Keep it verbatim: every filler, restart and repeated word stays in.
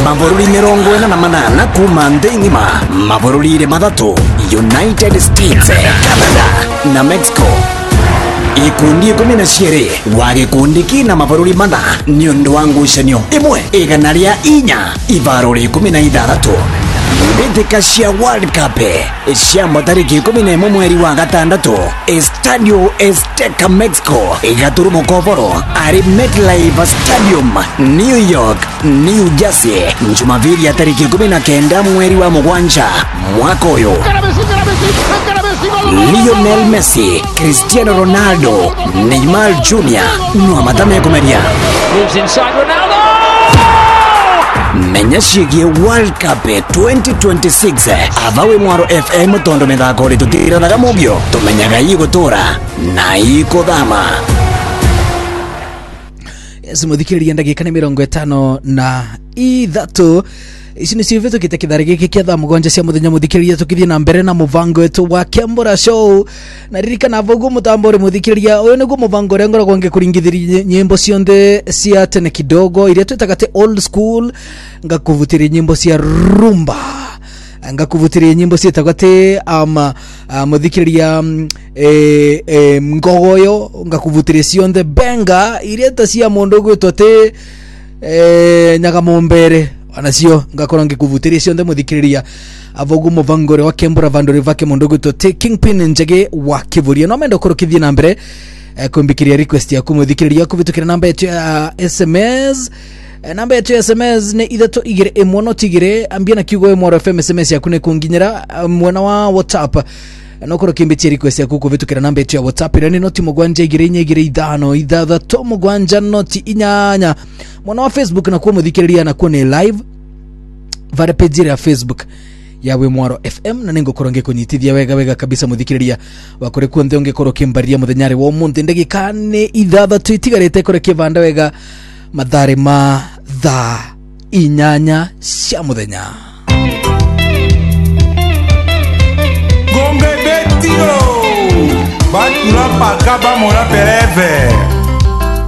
Mabururi mirongo ina na manana kuma ndengima. Mabururi ile madatu United States, Canada na Mexico. Ikundi kumi na shere wagikundi kina mabururi mana niondu wangu shanyo imwe iganaria inya ibaruri kumi na ithathatu Mbidika cia World Cup cia matariki kumi na imwe mweri wa gatandatu Estadio Azteca Mexico igaturumo koboro ari MetLife Stadium New York New Jersey Jumapili ya tariki kumi na kenda mweri wa mugwanja mwaka uyu. Lionel Messi, Cristiano Ronaldo, Neymar Junior no amatame kumeria moves inside Ronaldo. Menya shigie World Cup twenty twenty-six avawe mwaro F M tondo methako ri tutira daga mugyo tumenyaga igotora na ikodama. Yes, muthikiriria ndagika ni mirongo itano na ithatu. Ici ni civeto kitekithari giki kia thaa mugonja cia muthenya muthikiriria tukithie na mbere na muvango wetu wa Kembora Show. Na ririkana vogu mutambore muthikiriria uyu niguo muvango ria ngoragwo ngikuringithiria nyimbo cionthe cia tene kidogo iria twitaga te old school, ngakuvutiria nyimbo cia rumba, ngakuvutiria nyimbo cietagwo te um, uh, muthikiriria um, e, e, ngogoyo, ngakuvutiria cionthe benga iria ta cia mundu gwitwo te e, nyagamombere anacio ngakora ngikuvutiria cionthe muthikiriria avogu muvangore wa Kembora vandore vake mundu gwitwo te Kingpin Njege wa Kivuria. No mendo korokithia na mbere e, kumbikiria request ya kumuthikiriria kuvitukira namba yetu ya S M S. E, namba yetu ya S M S ni ithato igire imwe no tigire ambia na kiugo e Mwaro F M S M S yaku ne kunginyira mwana wa WhatsApp. No korokimbitia request ya kuvitukira namba yetu ya WhatsApp ira ni noti mugwanja igire inya igire ithano ithathato mugwanja noti inyanya. Mwana wa Facebook na kuwa muthikiriria na kuwa ni live vare page ya Facebook ya we Mwaro F M na ningo koronge kunyitithia wega wega kabisa muthikiriria wakore kuonde onge korokimbaria muthenyari wa munthi ndagika ni ithathatu itigarite kore kivanda wega mathare ma tha inyanya cia muthenya. Gombe betiro Batura pakaba mora pereve